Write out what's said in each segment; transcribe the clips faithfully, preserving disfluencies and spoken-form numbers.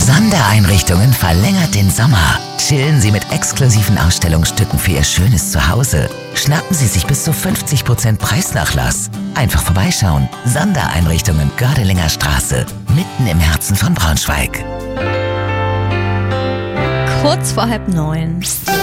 Sander-Einrichtungen verlängert den Sommer. Chillen Sie mit exklusiven Ausstellungsstücken für Ihr schönes Zuhause. Schnappen Sie sich bis zu fünfzig Prozent Preisnachlass. Einfach vorbeischauen. Sander-Einrichtungen, Gördelinger Straße, mitten im Herzen von Braunschweig. Kurz vor halb neun.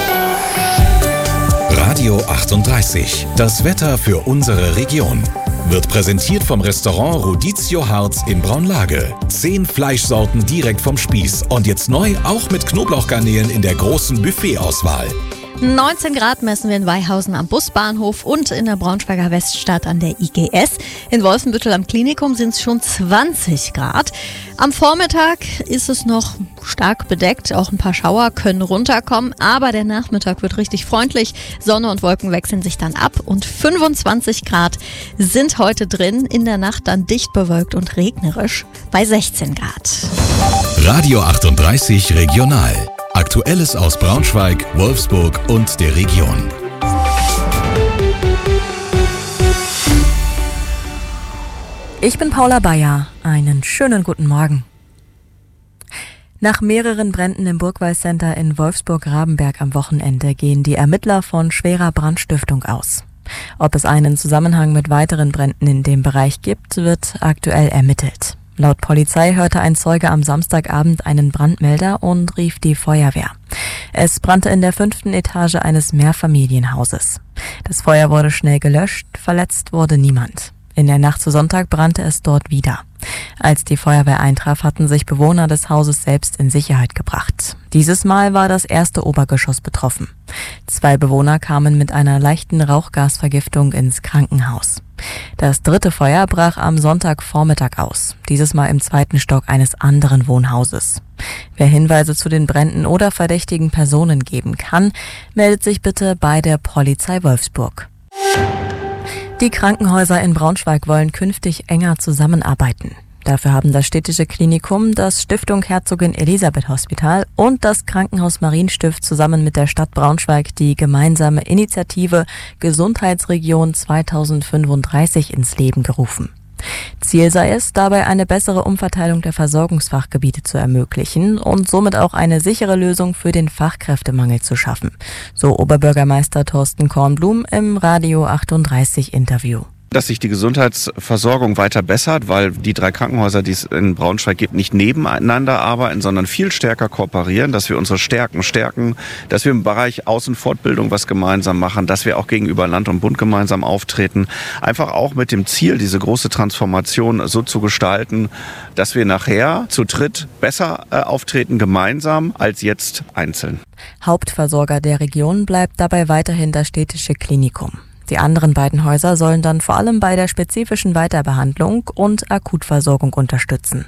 Radio achtunddreißig. Das Wetter für unsere Region. Wird präsentiert vom Restaurant Rodizio Harz in Braunlage. Zehn Fleischsorten direkt vom Spieß. Und jetzt neu auch mit Knoblauchgarnelen in der großen Buffetauswahl. neunzehn Grad messen wir in Weihausen am Busbahnhof und in der Braunschweiger Weststadt an der I G S. In Wolfenbüttel am Klinikum sind es schon zwanzig Grad. Am Vormittag ist es noch stark bedeckt. Auch ein paar Schauer können runterkommen. Aber der Nachmittag wird richtig freundlich. Sonne und Wolken wechseln sich dann ab. Und fünfundzwanzig Grad sind heute drin. In der Nacht dann dicht bewölkt und regnerisch bei sechzehn Grad. Radio achtunddreißig Regional. Aktuelles aus Braunschweig, Wolfsburg und der Region. Ich bin Paula Bayer. Einen schönen guten Morgen. Nach mehreren Bränden im Burgwall-Center in Wolfsburg-Rabenberg am Wochenende gehen die Ermittler von schwerer Brandstiftung aus. Ob es einen Zusammenhang mit weiteren Bränden in dem Bereich gibt, wird aktuell ermittelt. Laut Polizei hörte ein Zeuge am Samstagabend einen Brandmelder und rief die Feuerwehr. Es brannte in der fünften Etage eines Mehrfamilienhauses. Das Feuer wurde schnell gelöscht, verletzt wurde niemand. In der Nacht zu Sonntag brannte es dort wieder. Als die Feuerwehr eintraf, hatten sich Bewohner des Hauses selbst in Sicherheit gebracht. Dieses Mal war das erste Obergeschoss betroffen. Zwei Bewohner kamen mit einer leichten Rauchgasvergiftung ins Krankenhaus. Das dritte Feuer brach am Sonntagvormittag aus, dieses Mal im zweiten Stock eines anderen Wohnhauses. Wer Hinweise zu den Bränden oder verdächtigen Personen geben kann, meldet sich bitte bei der Polizei Wolfsburg. Die Krankenhäuser in Braunschweig wollen künftig enger zusammenarbeiten. Dafür haben das städtische Klinikum, das Stiftung Herzogin Elisabeth Hospital und das Krankenhaus Marienstift zusammen mit der Stadt Braunschweig die gemeinsame Initiative Gesundheitsregion zweitausendfünfunddreißig ins Leben gerufen. Ziel sei es, dabei eine bessere Umverteilung der Versorgungsfachgebiete zu ermöglichen und somit auch eine sichere Lösung für den Fachkräftemangel zu schaffen, so Oberbürgermeister Thorsten Kornblum im Radio achtunddreißig Interview. Dass sich die Gesundheitsversorgung weiter bessert, weil die drei Krankenhäuser, die es in Braunschweig gibt, nicht nebeneinander arbeiten, sondern viel stärker kooperieren, dass wir unsere Stärken stärken, dass wir im Bereich Außenfortbildung was gemeinsam machen, dass wir auch gegenüber Land und Bund gemeinsam auftreten. Einfach auch mit dem Ziel, diese große Transformation so zu gestalten, dass wir nachher zu dritt besser äh, auftreten, gemeinsam, als jetzt einzeln. Hauptversorger der Region bleibt dabei weiterhin das städtische Klinikum. Die anderen beiden Häuser sollen dann vor allem bei der spezifischen Weiterbehandlung und Akutversorgung unterstützen.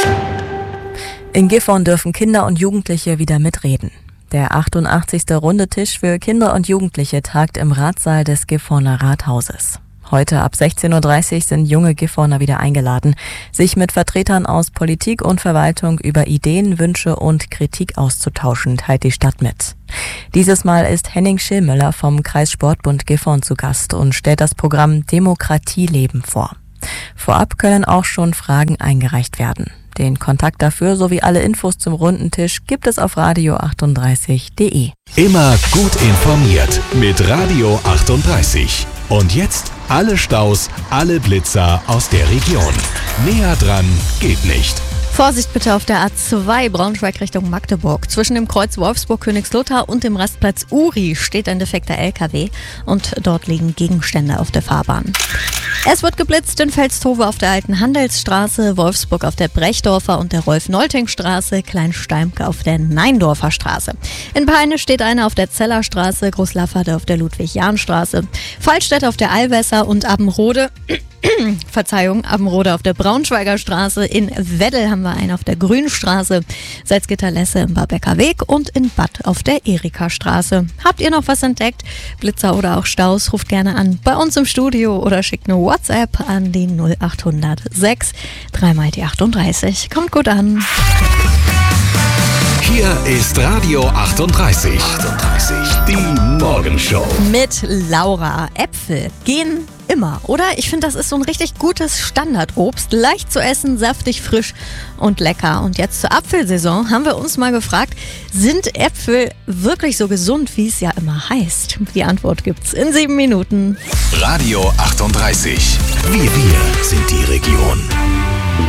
In Gifhorn dürfen Kinder und Jugendliche wieder mitreden. Der achtundachtzigste Rundetisch für Kinder und Jugendliche tagt im Ratssaal des Gifhorner Rathauses. Heute ab sechzehn Uhr dreißig sind junge Gifhorner wieder eingeladen, sich mit Vertretern aus Politik und Verwaltung über Ideen, Wünsche und Kritik auszutauschen, teilt die Stadt mit. Dieses Mal ist Henning Schillmüller vom Kreissportbund Gifhorn zu Gast und stellt das Programm Demokratie leben vor. Vorab können auch schon Fragen eingereicht werden. Den Kontakt dafür sowie alle Infos zum Rundentisch gibt es auf radio achtunddreißig punkt de. Immer gut informiert mit Radio achtunddreißig. Und jetzt alle Staus, alle Blitzer aus der Region. Näher dran geht nicht. Vorsicht bitte auf der A zwei Braunschweig Richtung Magdeburg. Zwischen dem Kreuz Wolfsburg-Königslutter und dem Rastplatz Uri steht ein defekter L K W und dort liegen Gegenstände auf der Fahrbahn. Es wird geblitzt in Velsthofe auf der Alten Handelsstraße, Wolfsburg auf der Brechdorfer und der Rolf-Nolting-Straße, Kleinsteimke auf der Neindorfer Straße. In Peine steht einer auf der Zellerstraße, Großlafferde auf der Ludwig-Jahn-Straße, Fallstädt auf der Allwässer und Abbenrode Verzeihung, Abbenrode auf der Braunschweiger Straße, in Weddel haben wir einen auf der Grünstraße, Salzgitter-Lesse im Barbecker Weg und in Bad auf der Erika-Straße. Habt ihr noch was entdeckt? Blitzer oder auch Staus? Ruft gerne an bei uns im Studio oder schickt eine WhatsApp an die null achthundert sechs, dreimal die achtunddreißig. Kommt gut an. Hier ist Radio achtunddreißig. achtunddreißig. Die Morgenshow. Mit Laura. Äpfel gehen immer, oder? Ich finde, das ist so ein richtig gutes Standardobst. Leicht zu essen, saftig, frisch und lecker. Und jetzt zur Apfelsaison haben wir uns mal gefragt, sind Äpfel wirklich so gesund, wie es ja immer heißt? Die Antwort gibt's in sieben Minuten. Radio achtunddreißig. Wir, wir sind die Region.